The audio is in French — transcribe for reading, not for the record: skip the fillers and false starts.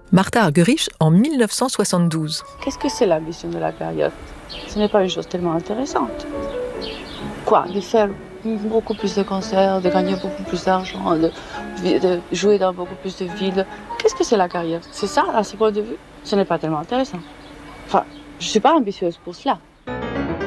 Martha Argerich en 1972. Qu'est-ce que c'est l'ambition de la carrière? Ce n'est pas une chose tellement intéressante. Quoi? De faire beaucoup plus de concerts, de gagner beaucoup plus d'argent, de jouer dans beaucoup plus de villes. Qu'est-ce que c'est la carrière? C'est ça, à ce point de vue? Ce n'est pas tellement intéressant. Enfin, je ne suis pas ambitieuse pour cela.